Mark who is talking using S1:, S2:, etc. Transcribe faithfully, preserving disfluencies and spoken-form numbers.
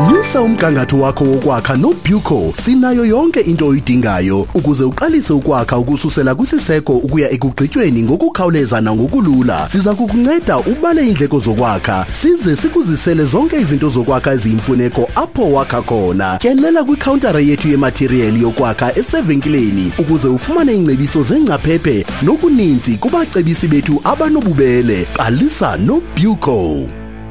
S1: Nyusa umgangatho wakho wokwakha noBuco. Sinayo yonke into oyidingayo ukuze uqalise ukwakha ukususela kwisiseko ukuya ekugqityweni ngokukhawuleza nangokulula. Siza kukunceda ubale indleko zokwakha size sikuzisele zonke izinto zokwakha eziyimfuneko apho wakha khona. Tyelela kwikhawuntara yethu yematerial yokwakha esevenkileni ukuze ufumane ingcebiso zengcaphephe nokuninzi kubacebisi bethu abanobubele. Qalisa noBuco.